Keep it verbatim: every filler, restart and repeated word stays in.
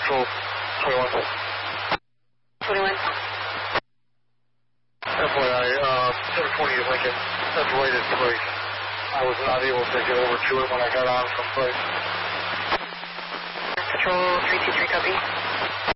Patrol twenty-one. twenty-one. F Y I, uh, seven twenty Lincoln, separated place. I was not able to get over to it when I got on from place. Patrol three two three, copy.